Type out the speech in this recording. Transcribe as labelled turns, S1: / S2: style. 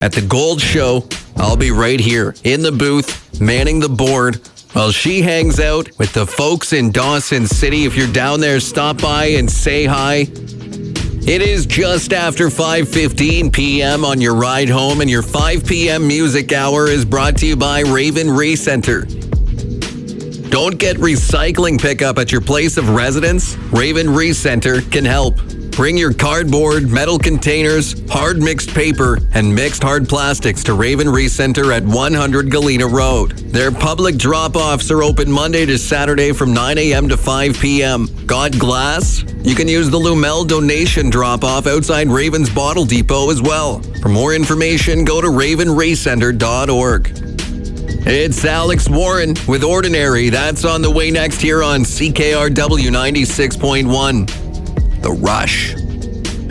S1: At the Gold Show, I'll be right here in the booth, manning the board, while she hangs out with the folks in Dawson City. If you're down there, stop by and say hi. It is just after 5:15 p.m. on your ride home, and your 5 p.m. music hour is brought to you by Raven Recenter. Don't get recycling pickup at your place of residence? Raven Recenter can help. Bring your cardboard, metal containers, hard mixed paper, and mixed hard plastics to Raven Recenter at 100 Galena Road. Their public drop-offs are open Monday to Saturday from 9 a.m. to 5 p.m. Got glass? You can use the Lumel donation drop-off outside Raven's Bottle Depot as well. For more information, go to ravenrecenter.org. It's Alex Warren with Ordinary. That's on the way next here on CKRW 96.1. The Rush.